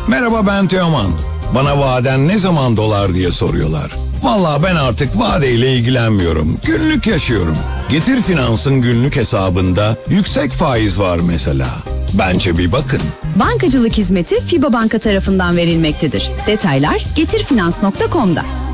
Merhaba, ben Teoman. Bana vaden ne zaman dolar diye soruyorlar. Vallahi ben artık vadeyle ilgilenmiyorum. Günlük yaşıyorum. Getir Finans'ın günlük hesabında yüksek faiz var mesela. Bence bir bakın. Bankacılık hizmeti FIBA Banka tarafından verilmektedir. Detaylar getirfinans.com'da.